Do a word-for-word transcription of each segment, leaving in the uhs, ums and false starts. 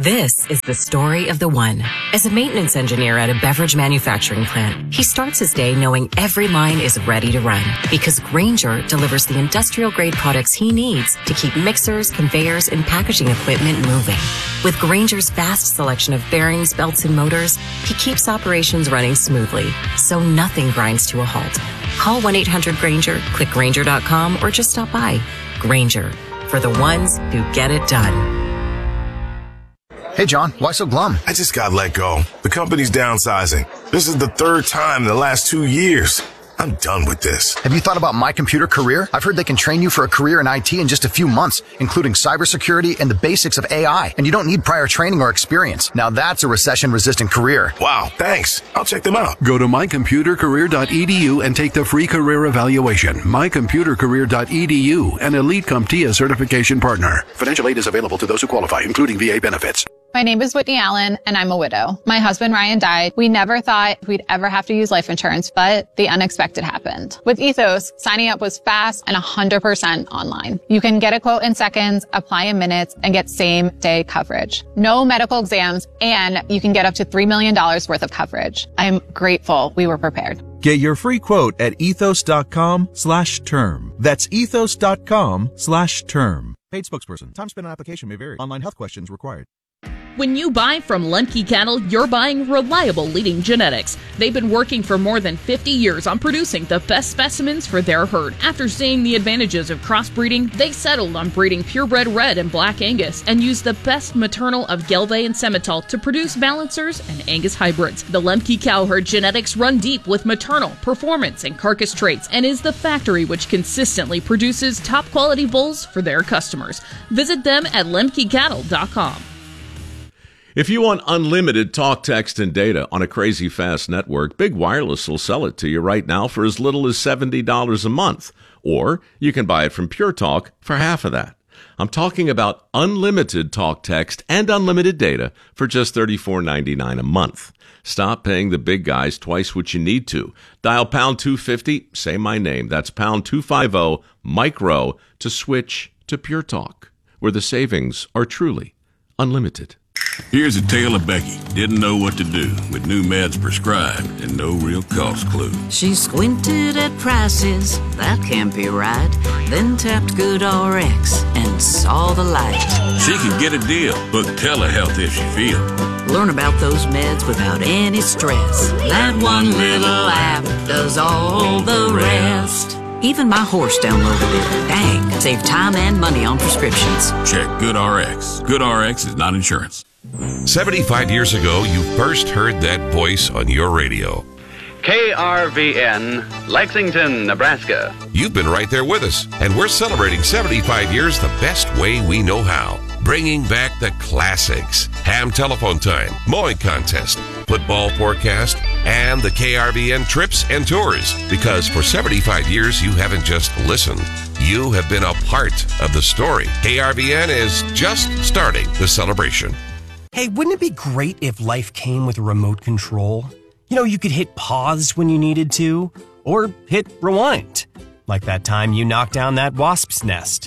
This is the story of the one. As a maintenance engineer at a beverage manufacturing plant, he starts his day knowing every line is ready to run because Grainger delivers the industrial-grade products he needs to keep mixers, conveyors, and packaging equipment moving. With Grainger's vast selection of bearings, belts, and motors, he keeps operations running smoothly, so nothing grinds to a halt. Call one eight hundred Grainger, click Grainger dot com, or just stop by. Grainger, for the ones who get it done. Hey, John, why so glum? I just got let go. The company's downsizing. This is the third time in the last two years. I'm done with this. Have you thought about My Computer Career? I've heard they can train you for a career in I T in just a few months, including cybersecurity and the basics of A I. And you don't need prior training or experience. Now that's a recession-resistant career. Wow, thanks. I'll check them out. Go to my computer career dot e d u and take the free career evaluation. my computer career dot e d u, an Elite CompTIA certification partner. Financial aid is available to those who qualify, including V A benefits. My name is Whitney Allen, and I'm a widow. My husband, Ryan, died. We never thought we'd ever have to use life insurance, but the unexpected happened. With Ethos, signing up was fast and one hundred percent online. You can get a quote in seconds, apply in minutes, and get same-day coverage. No medical exams, and you can get up to three million dollars worth of coverage. I'm grateful we were prepared. Get your free quote at ethos.com slash term. That's ethos.com slash term. Paid spokesperson. Time spent on application may vary. Online health questions required. When you buy from Lemke Cattle, you're buying reliable leading genetics. They've been working for more than fifty years on producing the best specimens for their herd. After seeing the advantages of crossbreeding, they settled on breeding purebred red and black Angus and used the best maternal of Gelbvieh and Simmental to produce balancers and Angus hybrids. The Lemke cow herd genetics run deep with maternal, performance, and carcass traits and is the factory which consistently produces top quality bulls for their customers. Visit them at lemke cattle dot com. If you want unlimited talk, text, and data on a crazy fast network, Big Wireless will sell it to you right now for as little as seventy dollars a month. Or you can buy it from Pure Talk for half of that. I'm talking about unlimited talk, text, and unlimited data for just thirty-four ninety-nine a month. Stop paying the big guys twice what you need to. Dial pound two fifty, say my name. That's pound two fifty, micro, to switch to Pure Talk, where the savings are truly unlimited. Here's a tale of Becky. Didn't know what to do with new meds prescribed and no real cost clue. She squinted at prices, that can't be right. Then tapped GoodRx and saw the light. She can get a deal. Book telehealth if she feels. Learn about those meds without any stress. That one little app does all the rest. Even my horse downloaded it. Dang, save time and money on prescriptions. Check GoodRx. GoodRx is not insurance. seventy-five years ago, you first heard that voice on your radio. K R V N, Lexington, Nebraska. You've been right there with us, and we're celebrating seventy-five years the best way we know how. Bringing back the classics. Ham telephone time, mowing contest, football forecast, and the K R V N trips and tours. Because for seventy-five years, you haven't just listened. You have been a part of the story. K R V N is just starting the celebration. Hey, wouldn't it be great if life came with a remote control? You know, you could hit pause when you needed to, or hit rewind. Like that time you knocked down that wasp's nest.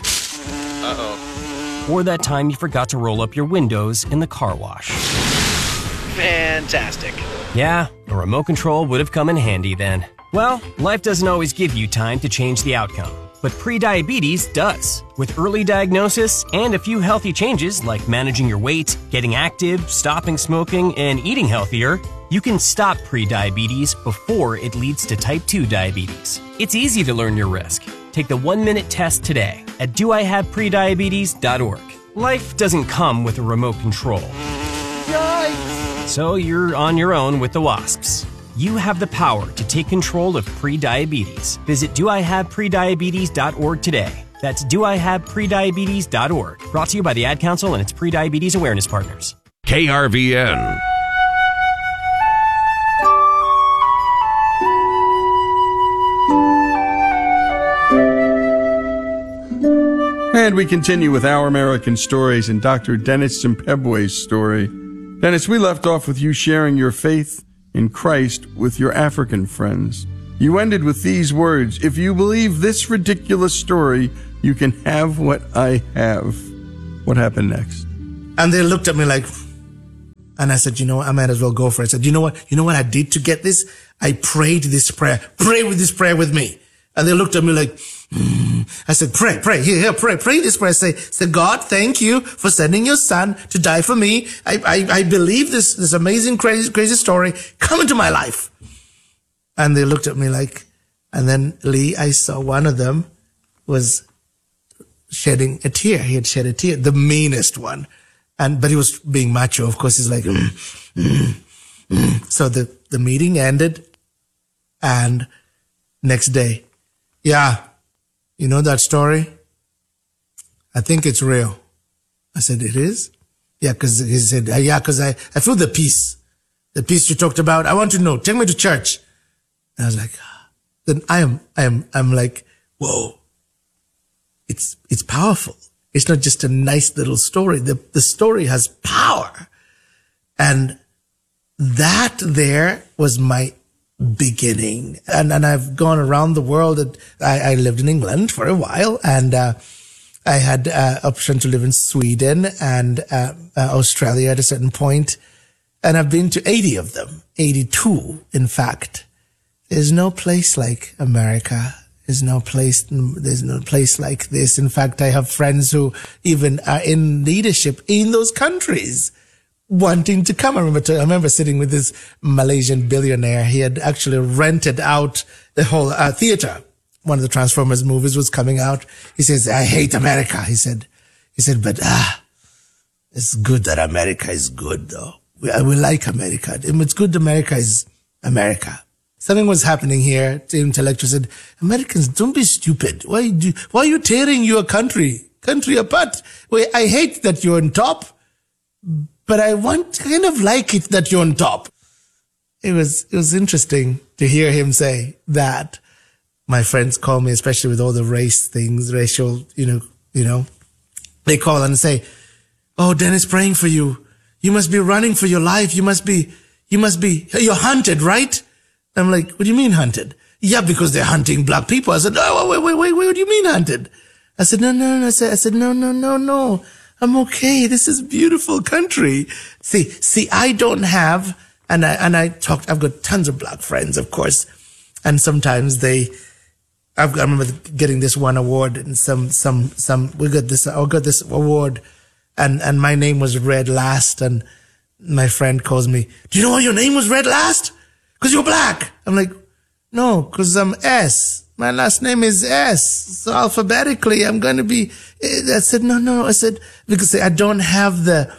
Uh-oh. Or that time you forgot to roll up your windows in the car wash. Fantastic. Yeah, a remote control would have come in handy then. Well, life doesn't always give you time to change the outcome, but prediabetes does. With early diagnosis and a few healthy changes like managing your weight, getting active, stopping smoking, and eating healthier, you can stop prediabetes before it leads to type two diabetes. It's easy to learn your risk. Take the one-minute test today at do I have prediabetes dot org. Life doesn't come with a remote control. Yikes! So you're on your own with the wasps. You have the power to take control of prediabetes. Visit do I have prediabetes dot org today. That's do I have prediabetes dot org. Brought to you by the Ad Council and its Prediabetes Awareness Partners. K R V N. And we continue with Our American Stories and Doctor Dennis Zimbabwe's story. Dennis, we left off with you sharing your faith in Christ with your African friends. You ended with these words: if you believe this ridiculous story, you can have what I have. What happened next? And they looked at me like, And I said, you know what? I might as well go for it. I said, you know what? You know what I did to get this? I prayed this prayer. Pray with this prayer with me. And they looked at me like, mm. I said, pray, pray, here, here, pray, pray this prayer. Say, say, God, thank you for sending your son to die for me. I, I, I believe this, this amazing, crazy, crazy story. Come into my life. And they looked at me like, and then Lee, I saw one of them was shedding a tear. He had shed a tear, the meanest one. And, but he was being macho. Of course, he's like, mm, mm, mm. So the, the meeting ended, and next day, yeah, you know that story? I think it's real. I said, it is? Yeah, cause he said, yeah, cause I, I feel the peace, the peace you talked about. I want to know, take me to church. And I was like, then I am, I am, I'm like, whoa, it's, it's powerful. It's not just a nice little story. The, the story has power. And that there was my beginning. And, and I've gone around the world. I, I lived in England for a while, and, uh, I had, uh, option to live in Sweden and, uh, uh, Australia at a certain point. And I've been to eighty of them, eighty-two, in fact. There's no place like America. There's no place, there's no place like this. In fact, I have friends who even are in leadership in those countries wanting to come. I remember, to, I remember sitting with this Malaysian billionaire. He had actually rented out the whole uh, theater. One of the Transformers movies was coming out. He says, I hate America. He said, he said, but ah, it's good that America is good though. We, we like America. It's good America is America. Something was happening here. The intellectual said, Americans, don't be stupid. Why do, why are you tearing your country, country apart? Well, I hate that you're on top, but I want, kind of like it that you're on top. It was, it was interesting to hear him say that. My friends call me, especially with all the race things, racial, you know, you know, they call and say, oh, Dennis, praying for you. You must be running for your life. You must be, you must be, you're hunted, right? I'm like, what do you mean hunted? Yeah, because they're hunting black people. I said, oh, wait, wait, wait, wait, what do you mean hunted? I said, no, no, no. I said, I said, no, no, no, no. I'm okay. This is beautiful country. See, see, I don't have, and I, and I talked, I've got tons of black friends, of course. And sometimes they, I've, I remember getting this one award and some, some, some, we got this, I got this award and, and my name was read last. And my friend calls me, do you know why your name was read last? Cause you're black. I'm like, no, cause I'm S. My last name is S. So alphabetically, I'm going to be, I said, no, no. I said, because I don't have the,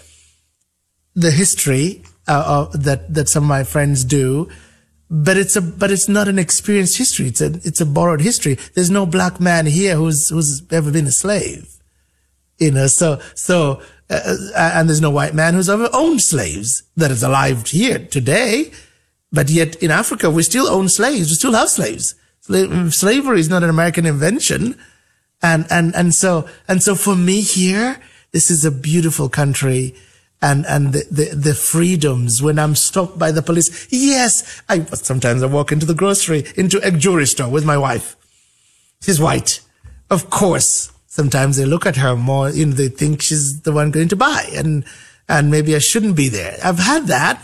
the history, uh, uh, that, that some of my friends do, but it's a, but it's not an experienced history. It's a, it's a borrowed history. There's no black man here who's, who's ever been a slave, you know, so, so, uh, and there's no white man who's ever owned slaves that is alive here today. But yet in Africa, we still own slaves. We still have slaves. Sla- slavery is not an American invention. And, and, and so, and so for me here, this is a beautiful country. And, and the, the, the freedoms when I'm stopped by the police. Yes. I, sometimes I walk into the grocery, into a jewelry store with my wife. She's white. Of course. Sometimes they look at her more, you know, they think she's the one going to buy, and, and maybe I shouldn't be there. I've had that.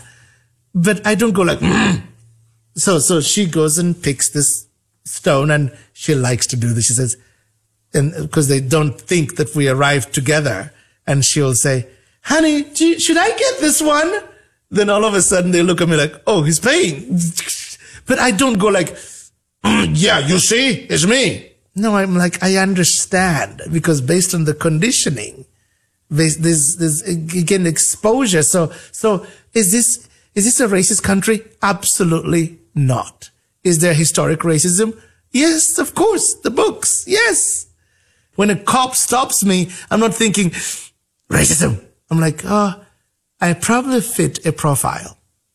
But I don't go like, mm. so, so she goes and picks this stone, and she likes to do this. She says, and because they don't think that we arrived together, and she'll say, honey, do you, should I get this one? Then all of a sudden they look at me like, oh, he's paying. But I don't go like, mm, yeah, you see, it's me. No, I'm like, I understand, because based on the conditioning, there's, there's, there's again, exposure. So, so is this, Is this a racist country? Absolutely not. Is there historic racism? Yes, of course. The books. Yes. When a cop stops me, I'm not thinking racism. I'm like, oh, I probably fit a profile.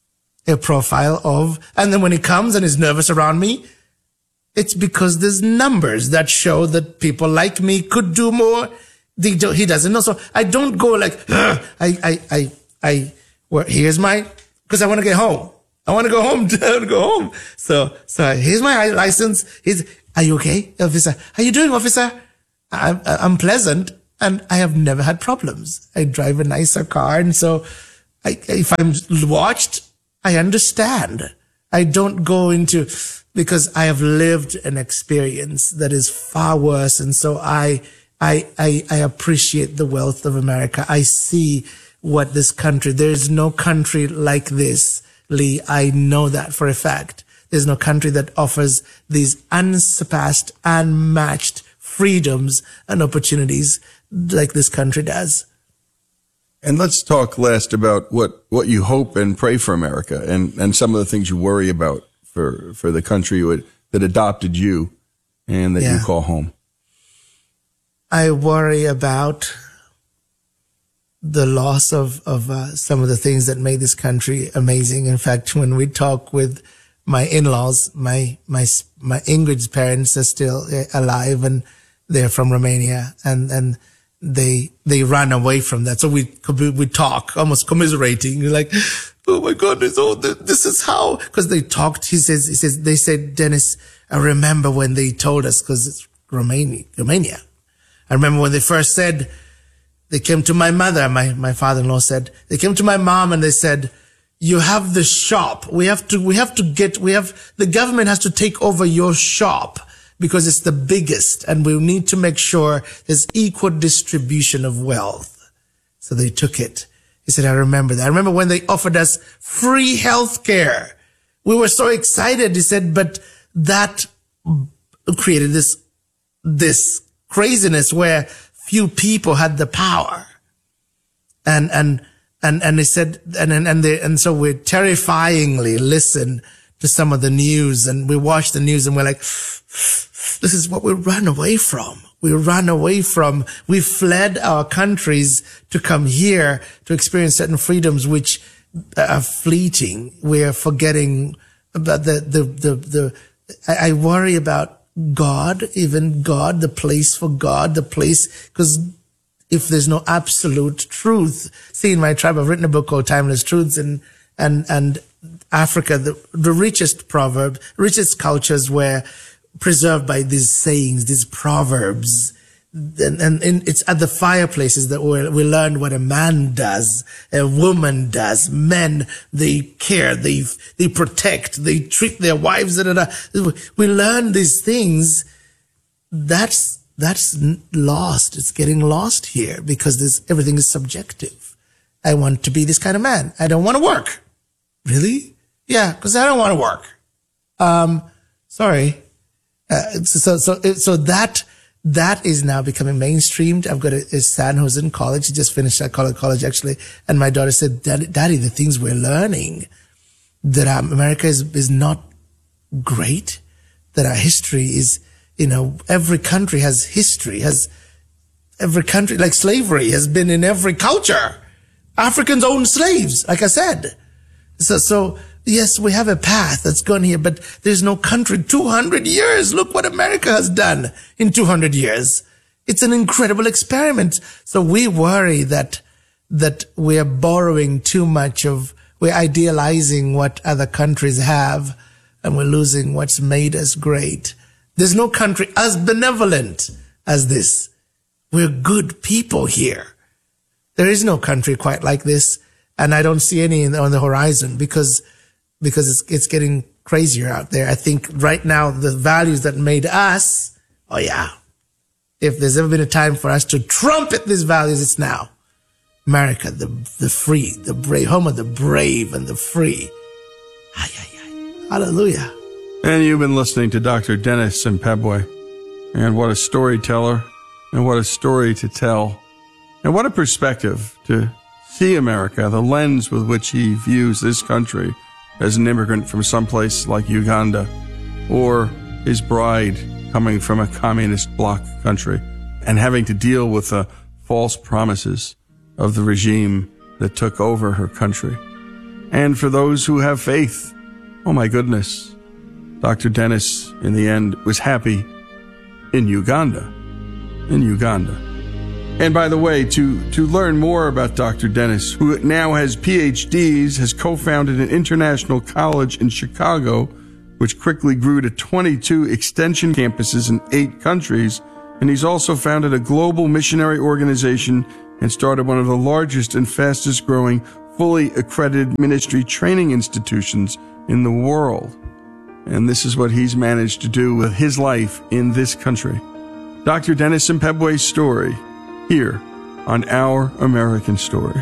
A profile of, and then when he comes and is nervous around me, it's because there's numbers that show that people like me could do more. He doesn't know. So I don't go like, I, I, I, I, well, here's my, because I want to get home. I want to go home. I want to go home. So, so here's my license. He's, are you okay, officer? How you doing, officer? I'm, I'm pleasant, and I have never had problems. I drive a nicer car, and so I, if I'm watched, I understand. I don't go into, because I have lived an experience that is far worse. And so I, I, I, I appreciate the wealth of America. I see what this country, there is no country like this, Lee. I know that for a fact. There's no country that offers these unsurpassed, unmatched freedoms and opportunities like this country does. And let's talk last about what, what you hope and pray for America, and, and some of the things you worry about for, for the country that adopted you and that yeah. you call home. I worry about the loss of, of uh, some of the things that made this country amazing. In fact, when we talk with my in-laws, my, my, my Ingrid's parents are still alive, and they're from Romania, and, and they, they ran away from that. So we, we talk almost commiserating, like, oh my goodness, oh, this is how, cause they talked, he says, he says, they said, Dennis, I remember when they told us, cause it's Romania, Romania. I remember when they first said, they came to my mother, my, my father-in-law said, they came to my mom and they said, you have the shop. We have to, we have to get, we have, the government has to take over your shop because it's the biggest, and we need to make sure there's equal distribution of wealth. So they took it. He said, I remember that. I remember when they offered us free health care. We were so excited. He said, but that created this, this craziness where few people had the power. And, and, and, and they said, and, and, and they, and so we terrifyingly listened to some of the news, and we watched the news and we're like, this is what we ran away from. We ran away from, we fled our countries to come here to experience certain freedoms which are fleeting. We are forgetting about the, the, the, the, I, I worry about God, even God, the place for God, the place, because if there's no absolute truth, see, in my tribe, I've written a book called Timeless Truths, and, and, and Africa, the, the richest proverb, richest cultures were preserved by these sayings, these proverbs. And, and, and it's at the fireplaces that we, we learn what a man does, a woman does. Men, they care, they, they protect, they treat their wives. Da, da, da. We learn these things. That's, that's lost. It's getting lost here because this, everything is subjective. I want to be this kind of man. I don't want to work. Really? Yeah, because I don't want to work. Um, sorry. Uh, so, so, so that, that is now becoming mainstreamed. I've got a, a son who's in college. He just finished at college, college actually. And my daughter said, Daddy, Daddy, the things we're learning, that um, America is, is not great, that our history is, you know, every country has history, has every country, like slavery has been in every culture. Africans own slaves, like I said. So, so, yes, we have a path that's gone here, but there's no country. two hundred years. Look what America has done in two hundred years. It's an incredible experiment. So we worry that, that we are borrowing too much of, we're idealizing what other countries have, and we're losing what's made us great. There's no country as benevolent as this. We're good people here. There is no country quite like this. And I don't see any on the horizon because, because it's, it's getting crazier out there. I think right now the values that made us, oh yeah. If there's ever been a time for us to trumpet these values, it's now. America, the, the free, the brave, home of the brave and the free. Ay, ay, ay. Hallelujah. And you've been listening to Doctor Dennis Simpebwe. And what a storyteller, and what a story to tell. And what a perspective to see America, the lens with which he views this country as an immigrant from someplace like Uganda, or his bride coming from a communist bloc country and having to deal with the false promises of the regime that took over her country. And for those who have faith, oh my goodness, Doctor Dennis, in the end, was happy in Uganda. In Uganda. And by the way, to, to learn more about Doctor Dennis, who now has P H Ds, has co-founded an international college in Chicago, which quickly grew to twenty-two extension campuses in eight countries. And he's also founded a global missionary organization and started one of the largest and fastest growing fully accredited ministry training institutions in the world. And this is what he's managed to do with his life in this country. Doctor Dennis Mpebwe's story here on Our American Stories.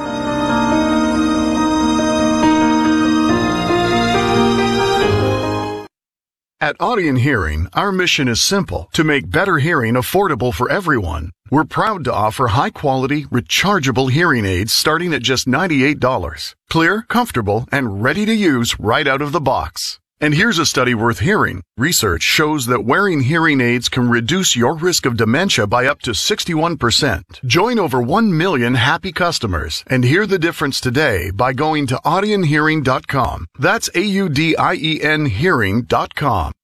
At Audion Hearing, our mission is simple: to make better hearing affordable for everyone. We're proud to offer high-quality, rechargeable hearing aids starting at just ninety-eight dollars. Clear, comfortable, and ready to use right out of the box. And here's a study worth hearing. Research shows that wearing hearing aids can reduce your risk of dementia by up to sixty-one percent. Join over one million happy customers and hear the difference today by going to audion hearing dot com. That's A U D I E N hearing dot com.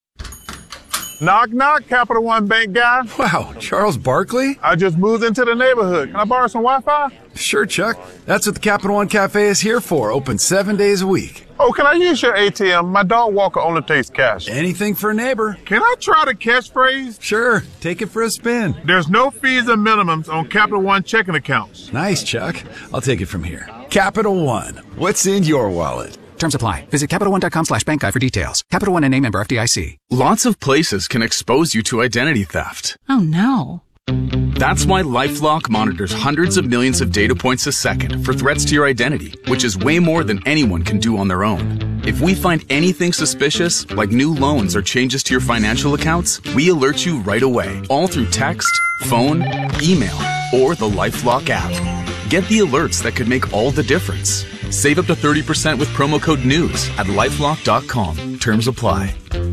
Knock, knock, Capital One Bank guy. Wow, Charles Barkley? I just moved into the neighborhood. Can I borrow some Wi-Fi? Sure, Chuck. That's what the Capital One Cafe is here for, open seven days a week. Oh, can I use your A T M? My dog Walker only takes cash. Anything for a neighbor. Can I try the catchphrase? Sure, take it for a spin. There's no fees and minimums on Capital One checking accounts. Nice, Chuck. I'll take it from here. Capital One. What's in your wallet? Terms apply. Visit Capital One dot com slash bank guide for details. Capital One and a member F D I C. Lots of places can expose you to identity theft. Oh no. That's why LifeLock monitors hundreds of millions of data points a second for threats to your identity, which is way more than anyone can do on their own. If we find anything suspicious, like new loans or changes to your financial accounts, we alert you right away, all through text, phone, email, or the LifeLock app. Get the alerts that could make all the difference. Save up to thirty percent with promo code NEWS at lifelock dot com. Terms apply.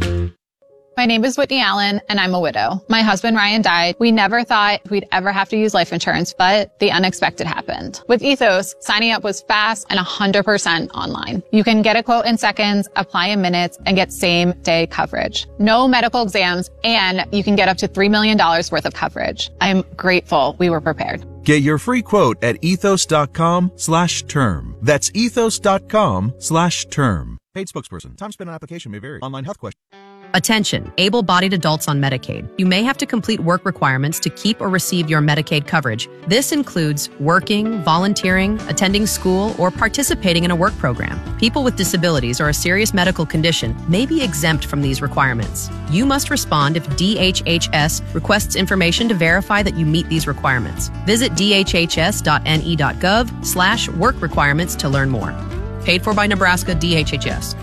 My name is Whitney Allen, and I'm a widow. My husband, Ryan, died. We never thought we'd ever have to use life insurance, but the unexpected happened. With Ethos, signing up was fast and one hundred percent online. You can get a quote in seconds, apply in minutes, and get same-day coverage. No medical exams, and you can get up to three million dollars worth of coverage. I'm grateful we were prepared. Get your free quote at ethos.com slash term. That's ethos.com slash term. Paid spokesperson. Time spent on application may vary. Online health question. Attention, able-bodied adults on Medicaid. You may have to complete work requirements to keep or receive your Medicaid coverage. This includes working, volunteering, attending school, or participating in a work program. People with disabilities or a serious medical condition may be exempt from these requirements. You must respond if D H H S requests information to verify that you meet these requirements. Visit d h h s dot n e dot gov slash work requirements to learn more. Paid for by Nebraska D H H S.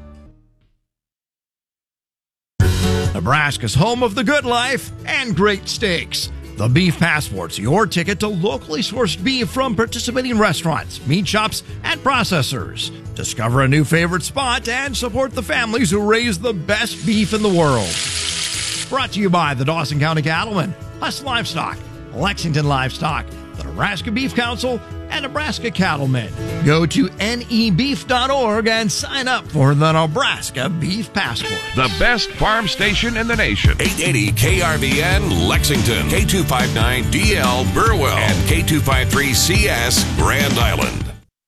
Nebraska's home of the good life and great steaks. The Beef Passport's your ticket to locally sourced beef from participating restaurants, meat shops, and processors. Discover a new favorite spot and support the families who raise the best beef in the world. Brought to you by the Dawson County Cattlemen, Huss Livestock, Lexington Livestock, the Nebraska Beef Council, and Nebraska Cattlemen. Go to N E beef dot org and sign up for the Nebraska Beef Passport. The best farm station in the nation. eight eighty K R V N Lexington, K two fifty-nine D L Burwell, and K two fifty-three C S Grand Island.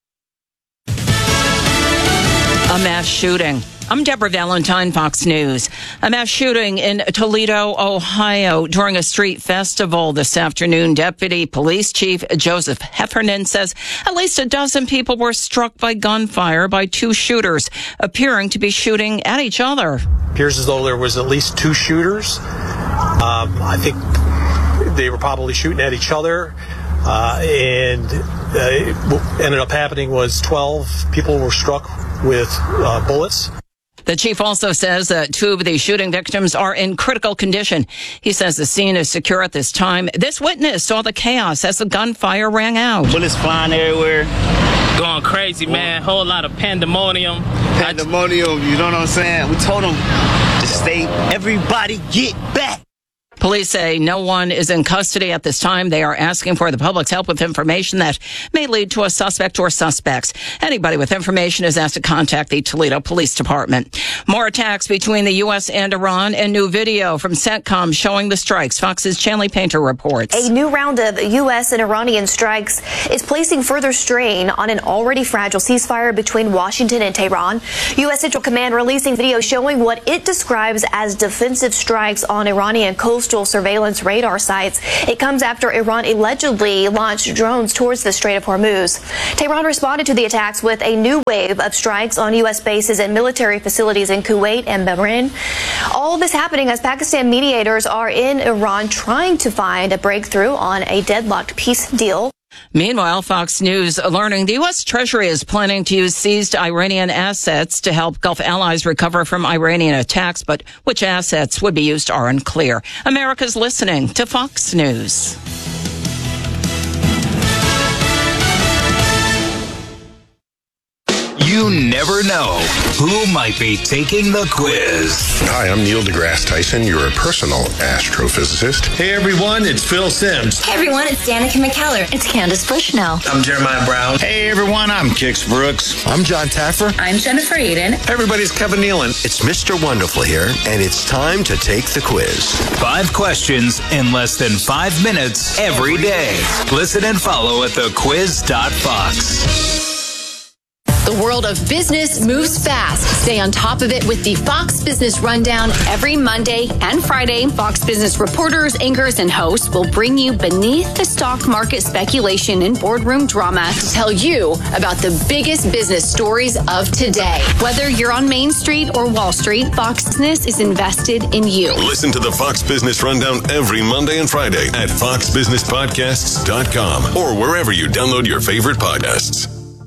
A mass shooting. I'm Deborah Valentine, Fox News. A mass shooting in Toledo, Ohio during a street festival this afternoon. Deputy Police Chief Joseph Heffernan says at least a dozen people were struck by gunfire by two shooters appearing to be shooting at each other. Appears as though there was at least two shooters. Um, I think they were probably shooting at each other. Uh, and uh, what ended up happening was twelve people were struck with uh, bullets. The chief also says that two of the shooting victims are in critical condition. He says the scene is secure at this time. This witness saw the chaos as the gunfire rang out. Bullets flying everywhere. Going crazy, man. Whole lot of pandemonium. Pandemonium, you know what I'm saying? We told them to stay, everybody get back. Police say no one is in custody at this time. They are asking for the public's help with information that may lead to a suspect or suspects. Anybody with information is asked to contact the Toledo Police Department. More attacks between the U S and Iran, and new video from CENTCOM showing the strikes. Fox's Chanley Painter reports. A new round of U S and Iranian strikes is placing further strain on an already fragile ceasefire between Washington and Tehran. U S Central Command releasing video showing what it describes as defensive strikes on Iranian coastal coastal surveillance radar sites. It comes after Iran allegedly launched drones towards the Strait of Hormuz. Tehran responded to the attacks with a new wave of strikes on U S bases and military facilities in Kuwait and Bahrain. All this happening as Pakistan mediators are in Iran trying to find a breakthrough on a deadlocked peace deal. Meanwhile, Fox News learning the U S. Treasury is planning to use seized Iranian assets to help Gulf allies recover from Iranian attacks, but which assets would be used are unclear. America's listening to Fox News. You never know who might be taking the quiz. Hi, I'm Neil deGrasse Tyson, your personal astrophysicist. Hey everyone, it's Phil Sims. Hey everyone, it's Danica McKellar. It's Candace Bushnell. I'm Jeremiah Brown. Hey everyone, I'm Kix Brooks. I'm John Taffer. I'm Jennifer Eden. Hey everybody, it's Kevin Nealon. It's Mister Wonderful here, and it's time to take the quiz. Five questions in less than five minutes every day. Listen and follow at the quiz dot fox. The world of business moves fast. Stay on top of it with the Fox Business Rundown every Monday and Friday. Fox Business reporters, anchors, and hosts will bring you beneath the stock market speculation and boardroom drama to tell you about the biggest business stories of today. Whether you're on Main Street or Wall Street, Fox Business is invested in you. Listen to the Fox Business Rundown every Monday and Friday at fox business podcasts dot com or wherever you download your favorite podcasts.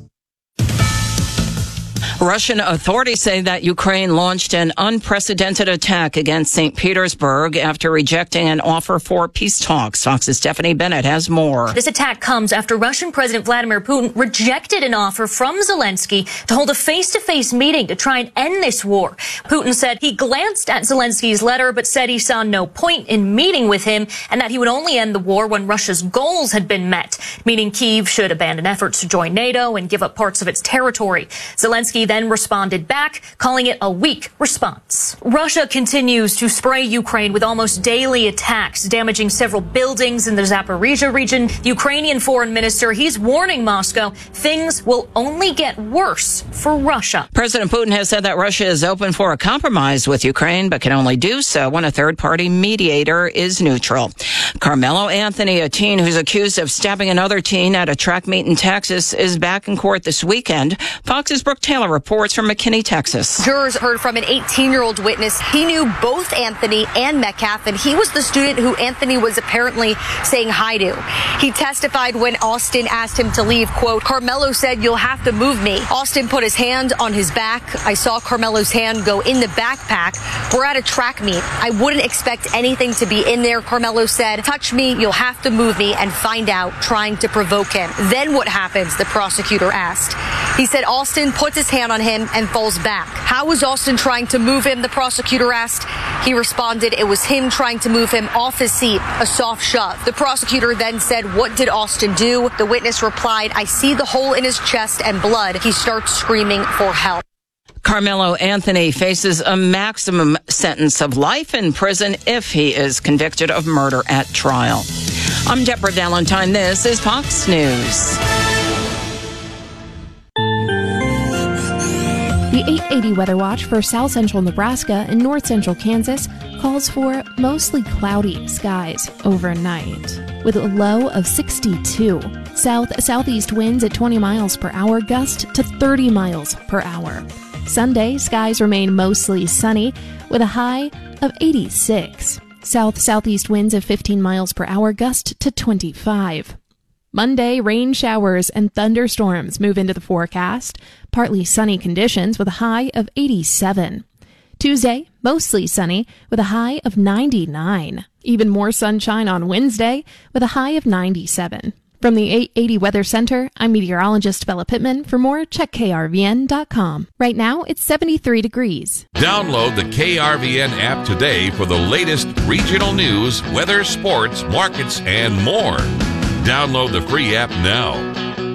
Russian authorities say that Ukraine launched an unprecedented attack against Saint Petersburg after rejecting an offer for peace talks. Fox's Stephanie Bennett has more. This attack comes after Russian President Vladimir Putin rejected an offer from Zelensky to hold a face-to-face meeting to try and end this war. Putin said he glanced at Zelensky's letter but said he saw no point in meeting with him and that he would only end the war when Russia's goals had been met, meaning Kyiv should abandon efforts to join NATO and give up parts of its territory. Zelensky then responded back, calling it a weak response. Russia continues to spray Ukraine with almost daily attacks, damaging several buildings in the Zaporizhia region. The Ukrainian foreign minister, he's warning Moscow things will only get worse for Russia. President Putin has said that Russia is open for a compromise with Ukraine, but can only do so when a third-party mediator is neutral. Carmelo Anthony, a teen who's accused of stabbing another teen at a track meet in Texas, is back in court this weekend. Fox's Brooke Taylor reports from McKinney, Texas. Jurors heard from an eighteen-year-old witness. He knew both Anthony and Metcalf, and he was the student who Anthony was apparently saying hi to. He testified when Austin asked him to leave, quote, Carmelo said, you'll have to move me. Austin put his hand on his back. I saw Carmelo's hand go in the backpack. We're at a track meet. I wouldn't expect anything to be in there, Carmelo said. Touch me, you'll have to move me and find out, trying to provoke him. Then what happens, the prosecutor asked. He said Austin puts his hand on him and falls back. How was Austin trying to move him, the prosecutor asked. He responded it was him trying to move him off his seat, a soft shove. The prosecutor then said, what did Austin do? The witness replied, I see the hole in his chest and blood. He starts screaming for help. Carmelo Anthony faces a maximum sentence of life in prison if he is convicted of murder at trial. I'm Deborah Valentine. This is Fox News. The eight eighty Weather Watch for south central Nebraska and north central Kansas calls for mostly cloudy skies overnight with a low of sixty-two. South-southeast winds at twenty miles per hour, gust to thirty miles per hour. Sunday, skies remain mostly sunny with a high of eighty-six. South-southeast winds at fifteen miles per hour, gust to twenty-five. Monday, rain showers and thunderstorms move into the forecast. Partly sunny conditions with a high of eighty-seven. Tuesday, mostly sunny with a high of ninety-nine. Even more sunshine on Wednesday with a high of ninety-seven. From the eight eighty Weather Center, I'm meteorologist Bella Pittman. For more, check K R V N dot com. Right now, it's seventy-three degrees. Download the K R V N app today for the latest regional news, weather, sports, markets, and more. Download the free app now.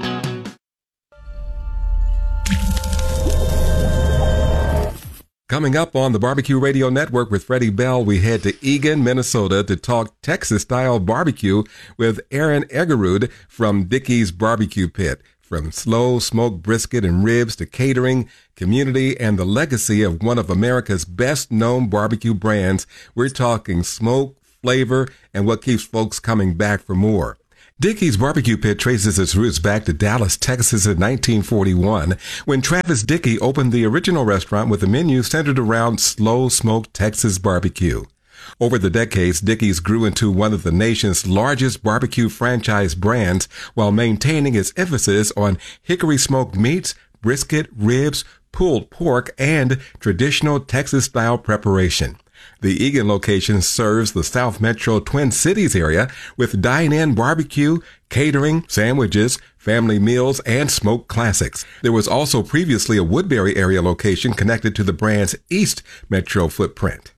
Coming up on the Barbecue Radio Network with Freddie Bell, we head to Eagan, Minnesota to talk Texas-style barbecue with Aaron Egerud from Dickey's Barbecue Pit. From slow smoked brisket and ribs to catering, community, and the legacy of one of America's best-known barbecue brands, we're talking smoke, flavor, and what keeps folks coming back for more. Dickey's Barbecue Pit traces its roots back to Dallas, Texas in nineteen forty-one, when Travis Dickey opened the original restaurant with a menu centered around slow-smoked Texas barbecue. Over the decades, Dickey's grew into one of the nation's largest barbecue franchise brands while maintaining its emphasis on hickory smoked meats, brisket, ribs, pulled pork, and traditional Texas-style preparation. The Eagan location serves the South Metro Twin Cities area with dine-in barbecue, catering, sandwiches, family meals, and smoked classics. There was also previously a Woodbury area location connected to the brand's East Metro footprint.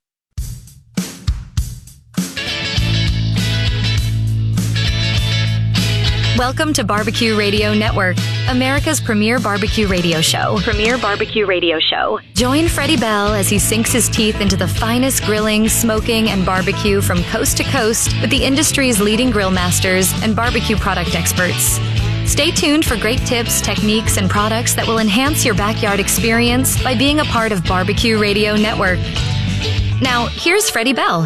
Welcome to Barbecue Radio Network, America's premier barbecue radio show. Premier barbecue radio show. Join Freddie Bell as he sinks his teeth into the finest grilling, smoking, and barbecue from coast to coast with the industry's leading grill masters and barbecue product experts. Stay tuned for great tips, techniques, and products that will enhance your backyard experience by being a part of Barbecue Radio Network. Now, here's Freddie Bell.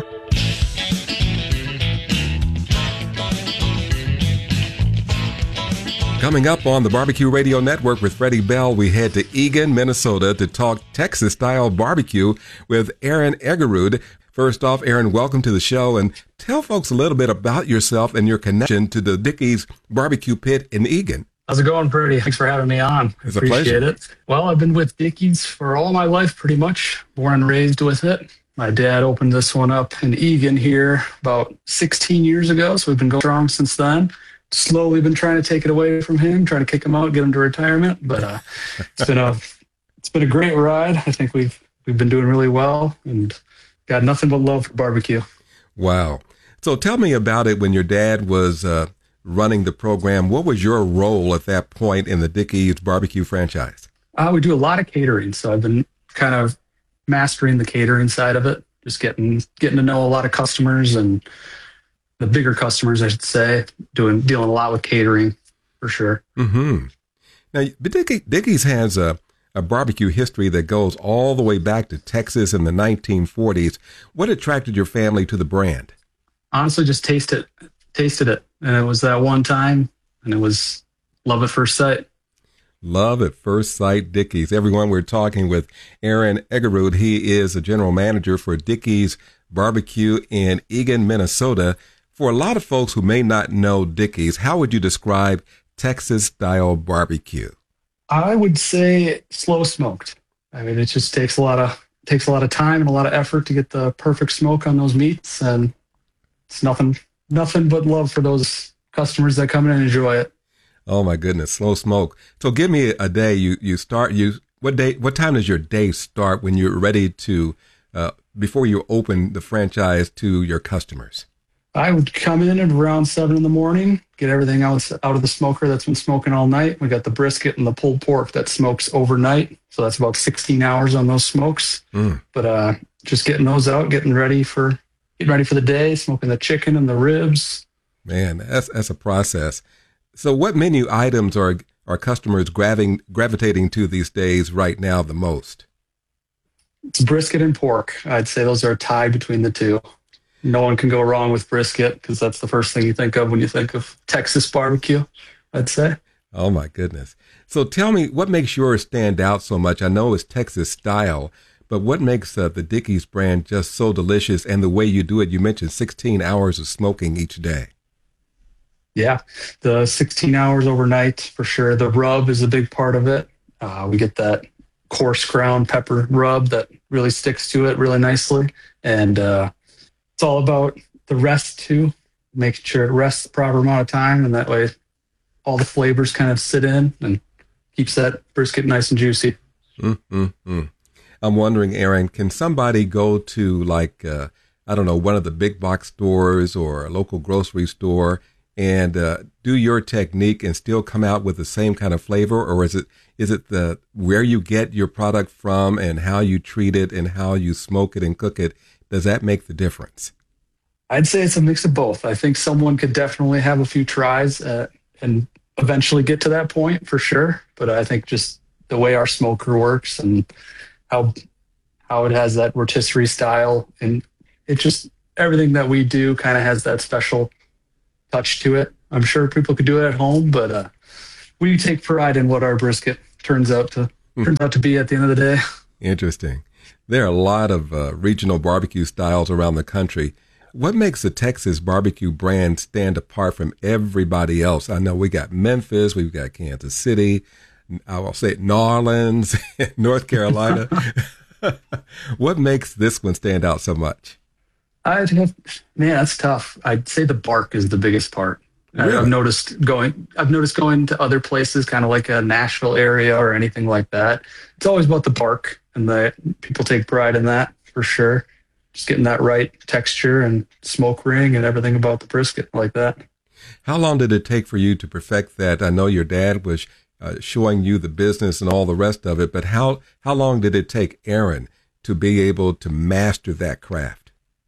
Coming up on the Barbecue Radio Network with Freddie Bell, we head to Eagan, Minnesota to talk Texas-style barbecue with Aaron Egerud. First off, Aaron, welcome to the show, and tell folks a little bit about yourself and your connection to the Dickey's Barbecue Pit in Eagan. How's it going, Pretty? Thanks for having me on. It's a Appreciate pleasure. it. Well, I've been with Dickey's for all my life, pretty much. Born and raised with it. My dad opened this one up in Eagan here about sixteen years ago, so we've been going strong since then. Slowly been trying to take it away from him, trying to kick him out, get him to retirement. But uh, it's been a it's been a great ride. I think we've we've been doing really well and got nothing but love for barbecue. Wow. So tell me about it when your dad was uh, running the program. What was your role at that point in the Dickey's barbecue franchise? Uh, we do a lot of catering, so I've been kind of mastering the catering side of it, just getting getting to know a lot of customers and the bigger customers, I should say, doing dealing a lot with catering for sure. Mm-hmm. Now, Dickey, Dickey's has a, a barbecue history that goes all the way back to Texas in the nineteen forties. What attracted your family to the brand? Honestly, just tasted tasted it, and it was that one time, and it was love at first sight. Love at first sight, Dickey's. Everyone, we're talking with Aaron Egerud. He is a general manager for Dickey's Barbecue in Eagan, Minnesota. For a lot of folks who may not know Dickey's, how would you describe Texas-style barbecue? I would say slow smoked. I mean, it just takes a lot of takes a lot of time and a lot of effort to get the perfect smoke on those meats, and it's nothing nothing but love for those customers that come in and enjoy it. Oh my goodness, slow smoke. So give me a day. You you start you what day? What time does your day start when you're ready to uh, before you open the franchise to your customers? I would come in at around seven in the morning, get everything out, out of the smoker that's been smoking all night. We got the brisket and the pulled pork that smokes overnight. So that's about sixteen hours on those smokes. Mm. But uh, just getting those out, getting ready for getting ready for the day, smoking the chicken and the ribs. Man, that's that's a process. So what menu items are are customers grabbing, gravitating to these days right now the most? It's brisket and pork. I'd say those are tied between the two. No one can go wrong with brisket because that's the first thing you think of when you think of Texas barbecue, I'd say. Oh, my goodness. So tell me, what makes yours stand out so much? I know it's Texas style, but what makes uh, the Dickey's brand just so delicious and the way you do it? You mentioned sixteen hours of smoking each day. Yeah, the sixteen hours overnight for sure. The rub is a big part of it. Uh, we get that coarse ground pepper rub that really sticks to it really nicely. And, uh, it's all about the rest too, making sure it rests the proper amount of time, and that way all the flavors kind of sit in and keeps that brisket nice and juicy. Mm-hmm. I'm wondering, Aaron, can somebody go to like, uh, I don't know, one of the big box stores or a local grocery store and uh, do your technique and still come out with the same kind of flavor? Or is it is it the where you get your product from and how you treat it and how you smoke it and cook it? Does that make the difference? I'd say it's a mix of both. I think someone could definitely have a few tries uh, and eventually get to that point for sure. But I think just the way our smoker works and how how it has that rotisserie style, and it just everything that we do kind of has that special touch to it. I'm sure people could do it at home, but uh, we take pride in what our brisket turns out to turns out to be at the end of the day. Interesting. There are a lot of uh, regional barbecue styles around the country. What makes the Texas barbecue brand stand apart from everybody else? I know we got Memphis, we've got Kansas City, I will say New Orleans, North Carolina. What makes this one stand out so much? I have, man, that's tough. I'd say the bark is the biggest part. Really? I've noticed going. I've noticed going to other places, kind of like a Nashville area or anything like that. It's always about the bark, and the people take pride in that for sure. Just getting that right texture and smoke ring and everything about the brisket like that. How long did it take for you to perfect that? I know your dad was uh, showing you the business and all the rest of it, but how how long did it take Aaron to be able to master that craft?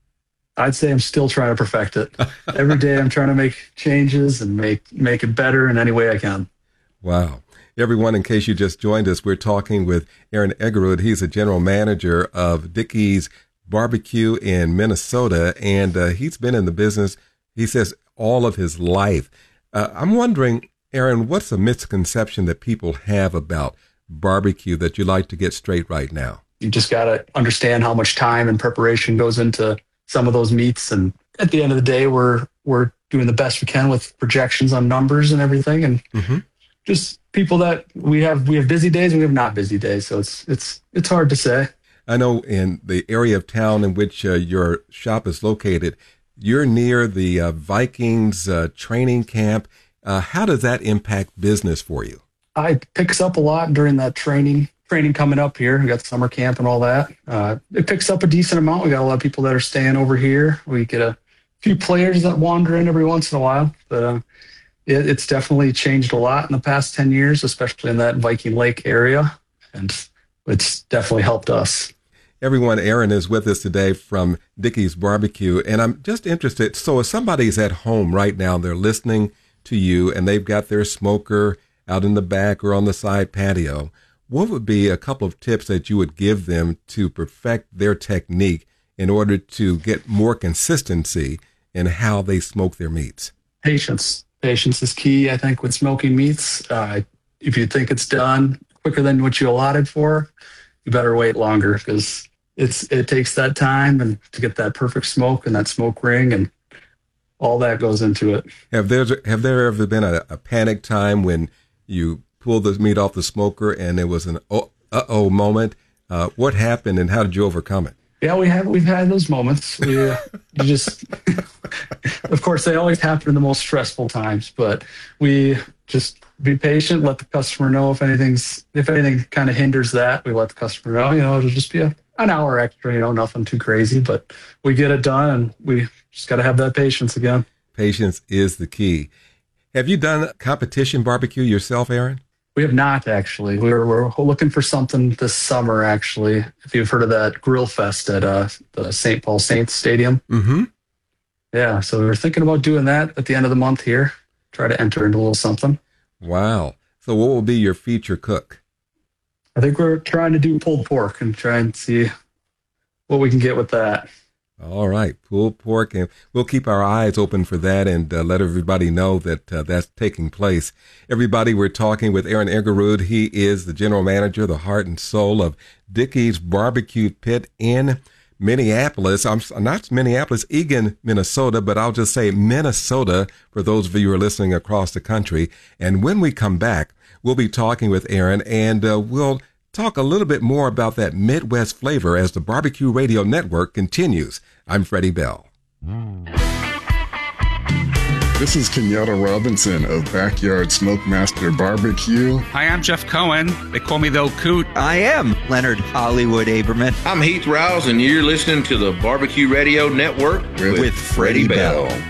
I'd say I'm still trying to perfect it. Every day I'm trying to make changes and make make it better in any way I can. Wow. Everyone, in case you just joined us, we're talking with Aaron Eggerud. He's a general manager of Dickey's Barbecue in Minnesota, and uh, he's been in the business, he says, all of his life. Uh, I'm wondering, Aaron, what's a misconception that people have about barbecue that you'd like to get straight right now? You just got to understand how much time and preparation goes into some of those meats, and at the end of the day, we're we're doing the best we can with projections on numbers and everything, and mm-hmm. just people that we have we have busy days and we have not busy days, so it's it's it's hard to say. I know in the area of town in which uh, your shop is located, you're near the uh, Vikings uh, training camp. Uh, how does that impact business for you? I it picks up a lot during that training. Training coming up here. We got summer camp and all that. Uh, it picks up a decent amount. We got a lot of people that are staying over here. We get a few players that wander in every once in a while, but uh, it, it's definitely changed a lot in the past ten years, especially in that Viking Lake area, and it's definitely helped us. Everyone, Aaron is with us today from Dickey's Barbecue, and I'm just interested. So if somebody's at home right now, they're listening to you, and they've got their smoker out in the back or on the side patio, what would be a couple of tips that you would give them to perfect their technique in order to get more consistency in how they smoke their meats? Patience. Patience is key, I think, with smoking meats. Uh, if you think it's done quicker than what you allotted for, you better wait longer, because it's it takes that time and to get that perfect smoke and that smoke ring, and all that goes into it. Have there have there ever been a, a panic time when you pulled the meat off the smoker and it was an oh, uh-oh moment? Uh, what happened and how did you overcome it? Yeah, we have, we've had those moments. We, uh, you just, of course, they always happen in the most stressful times, but we just be patient, let the customer know if anything's, if anything kind of hinders that, we let the customer know, you know, it'll just be a, an hour extra, you know, nothing too crazy, but we get it done, and we just got to have that patience again. Patience is the key. Have you done competition barbecue yourself, Aaron? We have not, actually. We're we're looking for something this summer, actually. If you've heard of that Grill Fest at uh, the Saint Paul Saints Stadium. Mm-hmm. Yeah, so we were thinking about doing that at the end of the month here. Try to enter into a little something. Wow. So what will be your feature cook? I think we're trying to do pulled pork and try and see what we can get with that. All right, pulled pork, and we'll keep our eyes open for that and uh, let everybody know that uh, that's taking place. Everybody, we're talking with Aaron Eggerud. He is the general manager, the heart and soul of Dickey's Barbecue Pit in Minneapolis. I'm not Minneapolis, Eagan, Minnesota, but I'll just say Minnesota for those of you who are listening across the country. And when we come back, we'll be talking with Aaron, and uh, we'll talk a little bit more about that Midwest flavor as the Barbecue Radio Network continues. I'm Freddie Bell. This is Kenyatta Robinson of Backyard Smokemaster Barbecue. Hi, I'm Jeff Cohen. They call me the Old Coot. I am Leonard Hollywood Aberman. I'm Heath Rouse, and you're listening to the Barbecue Radio Network with, with Freddie Bell. Bell.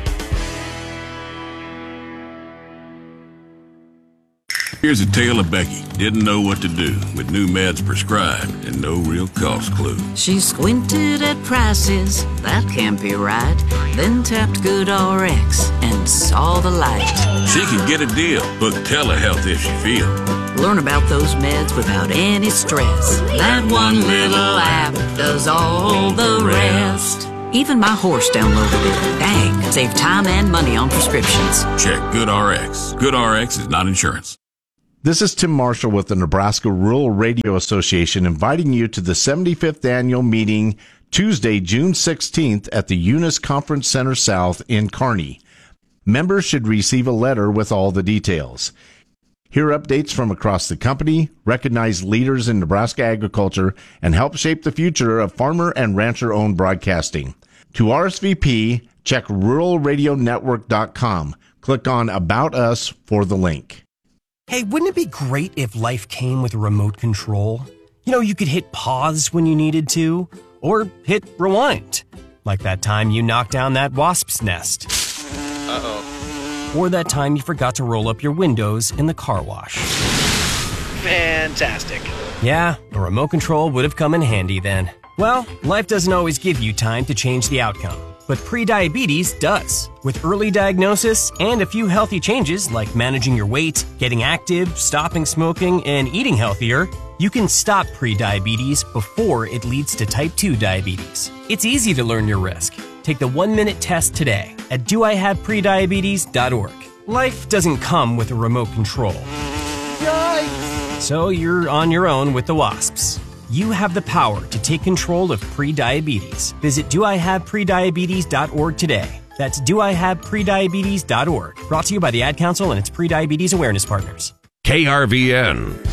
Here's a tale of Becky. Didn't know what to do with new meds prescribed and no real cost clue. She squinted at prices, that can't be right. Then tapped Good R X and saw the light. She can get a deal. Book telehealth if she feel. Learn about those meds without any stress. That one little app does all the rest. Even my horse downloaded it. Dang, save time and money on prescriptions. Check GoodRx. GoodRx is not insurance. This is Tim Marshall with the Nebraska Rural Radio Association inviting you to the seventy-fifth annual meeting Tuesday, June sixteenth at the Eunice Conference Center South in Kearney. Members should receive a letter with all the details. Hear updates from across the company, recognize leaders in Nebraska agriculture, and help shape the future of farmer and rancher-owned broadcasting. To R S V P, check rural radio network dot com. Click on About Us for the link. Hey, wouldn't it be great if life came with a remote control? You know, you could hit pause when you needed to, or hit rewind. Like that time you knocked down that wasp's nest. Uh-oh. Or that time you forgot to roll up your windows in the car wash. Fantastic. Yeah, a remote control would have come in handy then. Well, life doesn't always give you time to change the outcome. But prediabetes does. With early diagnosis and a few healthy changes like managing your weight, getting active, stopping smoking, and eating healthier, you can stop prediabetes before it leads to type two diabetes. It's easy to learn your risk. Take the one-minute test today at do I have prediabetes dot org. Life doesn't come with a remote control. Yikes! So you're on your own with the wasps. You have the power to take control of prediabetes. Visit do I have prediabetes dot org today. That's do I have prediabetes dot org. Brought to you by the Ad Council and its prediabetes awareness partners. K R V N,